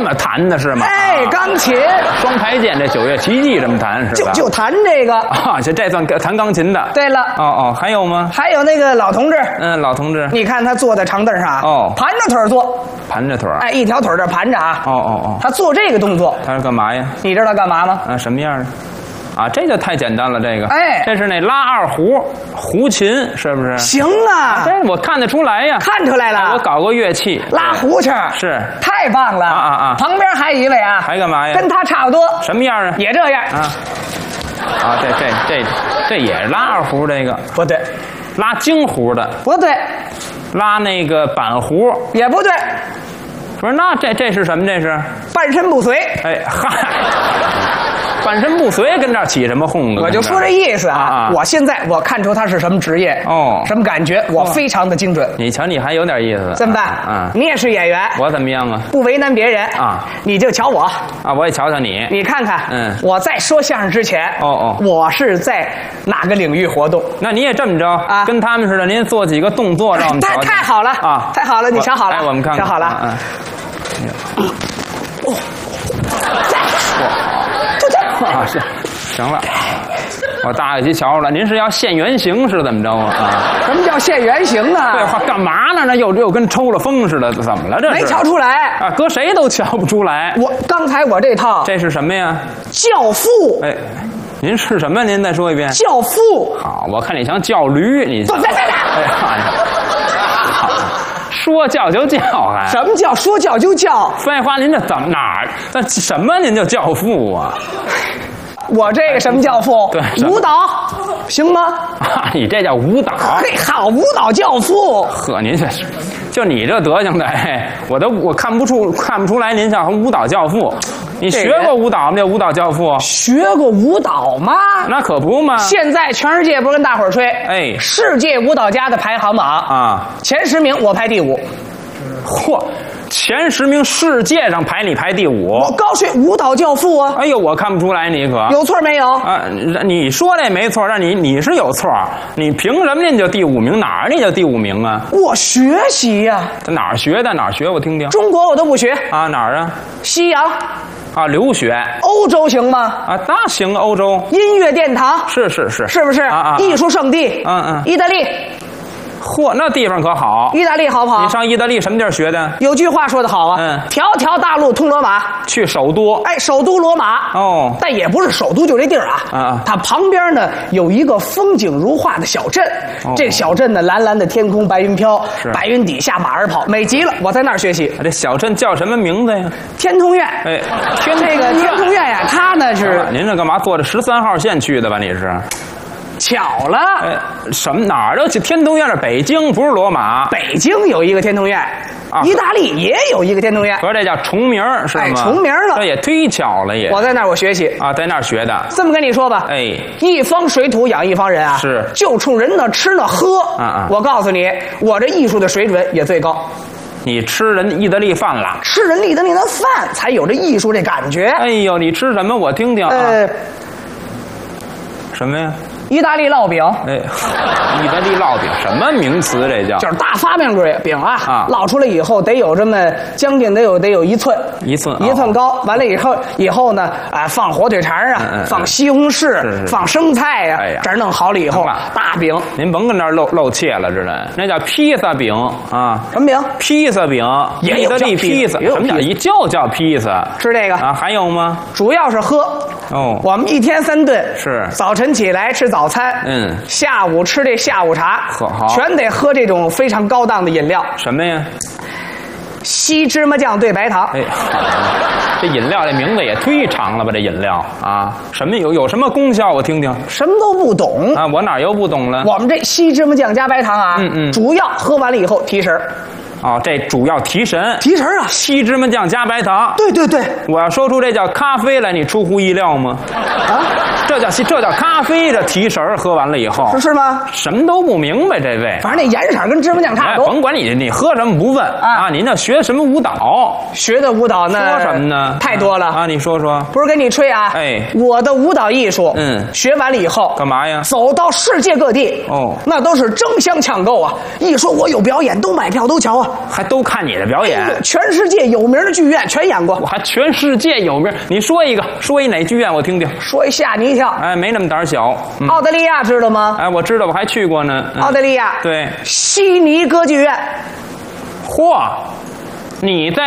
么弹的是吗？ 哎，钢琴双排键这九月奇迹这么弹是吧？ 就弹这个啊，这算弹钢琴的。 对了， 哦，还有吗？ 还有那个老同志， 老同志， 你看他坐在长凳上哦， 盘着腿坐， 盘着腿儿， 哎，一条腿这盘着啊。 哦， 他做这个动作， 他是干嘛呀？ 你知道干嘛吗？ 什么样的？啊，这就太简单了，这个， 哎， 这是那拉二胡，胡琴是不是？ 行啊， 这我看得出来呀， 看出来了， 我搞过乐器， 拉胡琴是， 太棒了啊！ 旁边还有一位啊， 还干嘛呀？ 跟他差不多， 什么样啊？ 也这样啊，这也是拉二胡，这个不对， 拉京胡的不对， 拉那个板胡也不对， 不是？那这是什么？这是半身不遂。 哎嗨。半身不遂跟这儿起什么哄呢？ 我就说这意思啊！我现在我看出他是什么职业什么感觉，我非常的精准。 你瞧，你还有点意思。 怎么办？你也是演员， 我怎么样啊？ 不为难别人啊！ 你就瞧我啊，我也瞧瞧你。 你看看，我在说相声之前，我是在哪个领域活动？ 那你也这么着啊？跟他们似的，您做几个动作让我们瞧瞧。 太好了啊！太好了，你瞧好了， 哎，我们看看， 瞧好了。 啊，是，行了，我大概去瞧了。您是要现原形是怎么着啊？ 什么叫现原形啊？ 对话干嘛呢？那又跟抽了风似的，怎么了？这没瞧出来啊？搁谁都瞧不出来。 我刚才我这套， 这是什么呀？ 教父。 哎，您是什么？您再说一遍。 教父。 好，我看你像叫驴，你。 不， 哎呀。说叫就叫还？ 什么叫说叫就叫？ 废话，您这怎么哪儿？那什么您就教父啊？ 我这个什么教父？ 对， 舞蹈行吗？ 啊，你这叫舞蹈？ 嘿，好，舞蹈教父。 呵，您这是，就你这德行的，哎，我看不出来您像舞蹈教父。你学过舞蹈吗？叫舞蹈教父？ 学过舞蹈吗？ 那可不嘛！ 现在全世界不是跟大伙儿吹， 哎， 世界舞蹈家的排行榜啊， 前10名我排第5。 嚯！前10名世界上你排第5， 我高学舞蹈教父啊！ 哎呦，我看不出来你可有错没有啊？你说这没错，但你是有错，你凭什么你就第5名？哪儿你就第5名啊？ 我学习呀， 在哪儿学的？哪儿学？我听听。 中国我都不学啊，哪儿啊？ 西洋啊，留学。 欧洲行吗？ 啊，那行，欧洲音乐殿堂是不是？艺术圣地，意大利。 嚯，那地方可好！ 意大利好不好？ 你上意大利什么地儿学的？ 有句话说得好啊，条条大路通罗马。 去首都， 哎，首都罗马哦， 但也不是首都就这地儿啊。它旁边呢有一个风景如画的小镇，这个小镇呢蓝蓝的天空，白云飘，白云底下马儿跑，美极了。我在那儿学习。 这小镇叫什么名字呀？ 天通苑。 哎， 这个天通苑呀，它呢是您这干嘛坐着13号线去的吧？你是？ 巧了， 哎，什么哪儿的？天通苑是北京，不是罗马。 北京有一个天通苑，意大利也有一个天通苑， 合这叫重名是吗？ 哎，重名了， 这也忒巧了也。 我在那儿我学习啊，在那儿学的。 这么跟你说吧， 哎， 一方水土养一方人啊， 是， 就冲人那吃那喝我告诉你，我这艺术的水准也最高。 你吃人意大利饭了？ 吃人意大利的饭才有这艺术这感觉。 哎呦，你吃什么？我听听啊。什么呀？ 意大利烙饼。 哎，意大利烙饼什么名词？这叫就是大发面饼啊，烙出来以后得有这么将近得有1寸，1寸高。完了以后呢，放火腿肠啊，放西红柿，放生菜呀，这弄好了以后，大饼。 您甭跟那儿露怯了，知道？那叫披萨饼啊。 什么饼？ 披萨饼，意大利披萨。什么叫披萨？ 吃这个啊？还有吗？ 主要是喝。 哦， 我们1天3顿， 是早晨起来吃早餐，下午吃这下午茶， 好， 全得喝这种非常高档的饮料。 什么呀？ 稀芝麻酱兑白糖。 哎，这饮料这名字也忒长了吧？这饮料啊，什么有什么功效？我听听。 什么都不懂啊，我哪又不懂了？ 我们这稀芝麻酱加白糖啊，主要喝完了以后提神。 哦，这主要提神啊！稀芝麻酱加白糖。 对。 我要说出这叫咖啡来，你出乎意料吗？ 啊， 这叫咖啡，这提神喝完了以后是吗？ 什么都不明白，这位。 反正那颜色跟芝麻酱差不多。 甭管你喝什么不问啊！您这学什么舞蹈？ 学的舞蹈呢？ 说什么呢？ 太多了啊！你说说。 不是跟你吹啊？ 哎， 我的舞蹈艺术，学完了以后干嘛呀？ 走到世界各地， 哦， 那都是争相抢购啊！一说我有表演，都买票都瞧啊！ 还都看你的表演。 全世界有名的剧院全演过。 我还全世界有名？你说一个，说一哪剧院我听听。 说一吓你一跳。 哎，没那么胆小。 澳大利亚知道吗？ 哎，我知道，我还去过呢。 澳大利亚。 对。 悉尼歌剧院。 嚯！你在